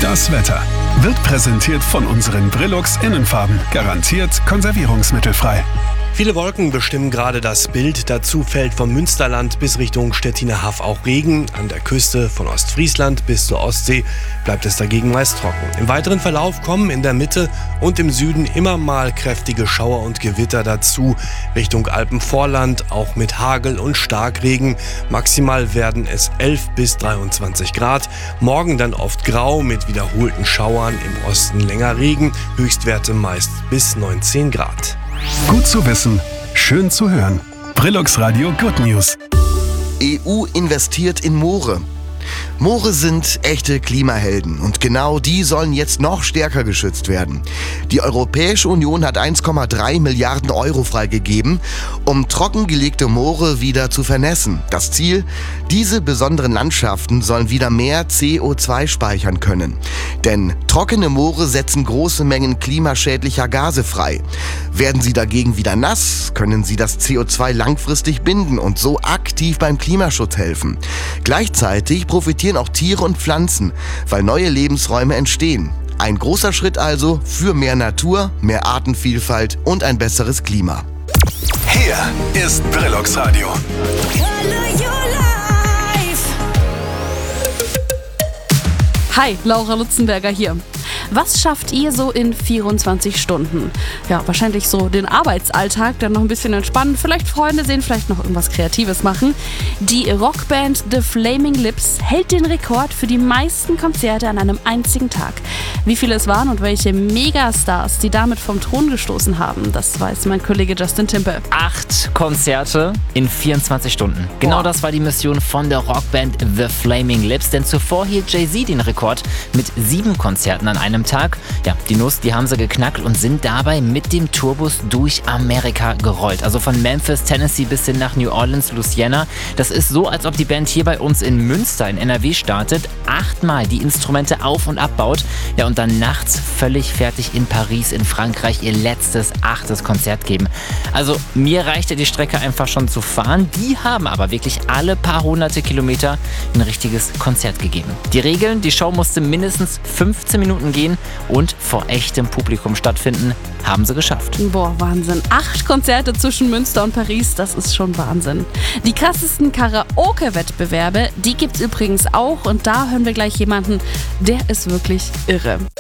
Das Wetter wird präsentiert von unseren Brilux Innenfarben. Garantiert konservierungsmittelfrei. Viele Wolken bestimmen gerade das Bild. Dazu fällt vom Münsterland bis Richtung Stettiner Haff auch Regen. An der Küste von Ostfriesland bis zur Ostsee bleibt es dagegen meist trocken. Im weiteren Verlauf kommen in der Mitte und im Süden immer mal kräftige Schauer und Gewitter dazu. Richtung Alpenvorland auch mit Hagel und Starkregen. Maximal werden es 11 bis 23 Grad. Morgen dann oft grau mit wiederholten Schauern. Im Osten länger Regen. Höchstwerte meist bis 19 Grad. Gut zu wissen, schön zu hören. Brilux Radio Good News. EU investiert in Moore. Moore sind echte Klimahelden und genau die sollen jetzt noch stärker geschützt werden. Die Europäische Union hat 1,3 Milliarden Euro freigegeben, um trockengelegte Moore wieder zu vernässen. Das Ziel: diese besonderen Landschaften sollen wieder mehr CO2 speichern können. Denn trockene Moore setzen große Mengen klimaschädlicher Gase frei. Werden sie dagegen wieder nass, können sie das CO2 langfristig binden und so aktiv beim Klimaschutz helfen. Gleichzeitig profitieren auch Tiere und Pflanzen, weil neue Lebensräume entstehen. Ein großer Schritt also für mehr Natur, mehr Artenvielfalt und ein besseres Klima. Hier ist Brilux Radio. Hi, Laura Lutzenberger hier. Was schafft ihr so in 24 Stunden? Ja, wahrscheinlich so den Arbeitsalltag, dann noch ein bisschen entspannen, vielleicht Freunde sehen, vielleicht noch irgendwas Kreatives machen. Die Rockband The Flaming Lips hält den Rekord für die meisten Konzerte an einem einzigen Tag. Wie viele es waren und welche Megastars die damit vom Thron gestoßen haben, das weiß mein Kollege Justin Timpe. 8 Konzerte in 24 Stunden. Genau das war die Mission von der Rockband The Flaming Lips, denn zuvor hielt Jay-Z den Rekord mit 7 Konzerten an einem Tag. Ja, die Nuss, die haben sie geknackt und sind dabei mit dem Tourbus durch Amerika gerollt. Also von Memphis, Tennessee bis hin nach New Orleans, Louisiana. Das ist so, als ob die Band hier bei uns in Münster in NRW startet, 8-mal die Instrumente auf- und abbaut, ja, und dann nachts völlig fertig in Paris in Frankreich ihr letztes 8. Konzert geben. Also mir reichte die Strecke einfach schon zu fahren. Die haben aber wirklich alle paar hunderte Kilometer ein richtiges Konzert gegeben. Die Regeln: die Show musste mindestens 15 Minuten gehen und vor echtem Publikum stattfinden, haben sie geschafft. Boah, Wahnsinn. 8 Konzerte zwischen Münster und Paris, das ist schon Wahnsinn. Die krassesten Karaoke-Wettbewerbe, die gibt's übrigens auch und da hören wir gleich jemanden, der ist wirklich irre.